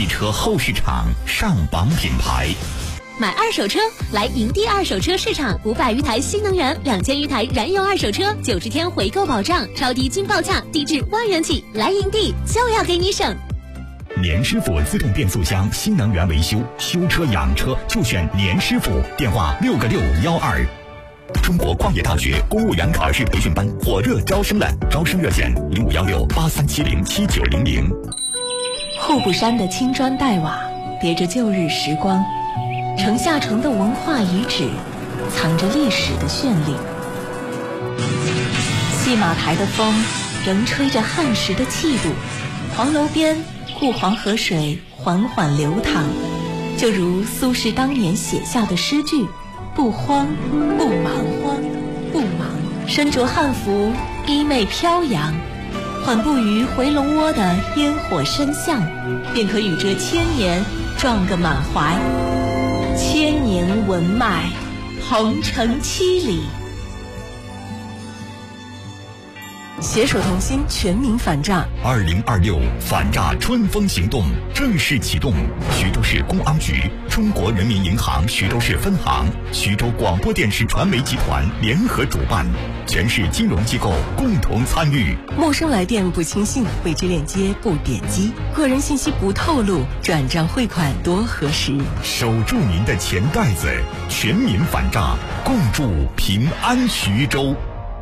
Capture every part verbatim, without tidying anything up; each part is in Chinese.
汽车后市场上榜品牌。 买二手车来营地二手车市场，五百余台新能源，两千余台燃油二手车，九十天回购保障，超低均报价，低至万元起。来营地就要给你省。 年师傅自动变速箱新能源维修，修车养车就选年师傅，电话六个六幺二。中国矿业大学公务员考试培训班火热招生了，招生热线零五幺六八三七零七九零零。 户部山的青砖黛瓦叠着旧日时光，城下城的文化遗址藏着历史的绚丽。戏马台的风仍吹着汉时的气度，黄楼边故黄河水缓缓流淌，就如苏轼当年写下的诗句：不慌不忙，不忙，身着汉服，衣袂飘扬，缓步于回龙窝的烟火深巷，便可与这千年撞个满怀。千年文脉，鹏程七里。携手同心，全民反诈。 二零二六反诈春风行动正式启动。徐州市公安局、中国人民银行徐州市分行、徐州广播电视传媒集团联合主办，全市金融机构共同参与。 陌生来电不轻信，未知链接不点击，个人信息不透露，转账汇款多核实。 守住您的钱袋子，全民反诈，共筑平安徐州。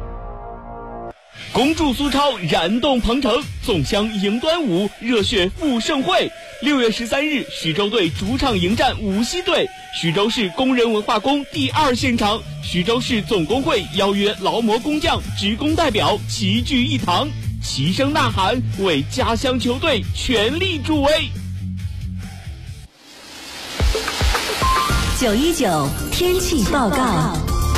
恭祝苏超燃动鹏程，粽香迎端午，热血赴盛会。六月十三日，徐州队主场迎战无锡队，徐州市工人文化宫第二现场，徐州市总工会邀约劳模工匠、职工代表齐聚一堂，齐声呐喊，为家乡球队全力助威。 九一九天气报告。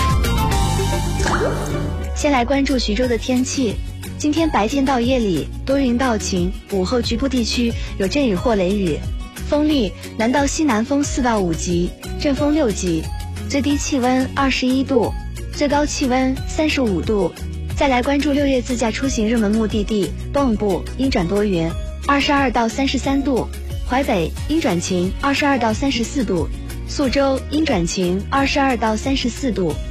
先来关注徐州的天气。今天白天到夜里多云到晴，午后局部地区有阵雨或雷雨，风力南到西南风四到五级，阵风六级，最低气温二十一度，最高气温三十五度。再来关注六月自驾出行热门目的地，蚌埠阴转多云，二十二到三十三度；淮北阴转晴，二十二到三十四度；宿州阴转晴，二十二到三十四度。